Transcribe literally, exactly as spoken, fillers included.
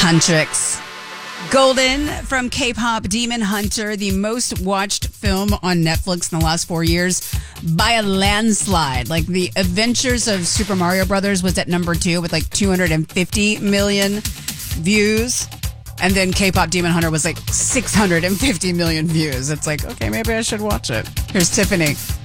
Huntrix. Golden from K-pop Demon Hunter, the most watched film on Netflix in the last four years by a landslide. Like the Adventures of Super Mario Brothers was at number two with like two hundred fifty million views. And then K-pop Demon Hunter was like six hundred fifty million views. It's like, okay, maybe I should watch it. Here's Tiffany.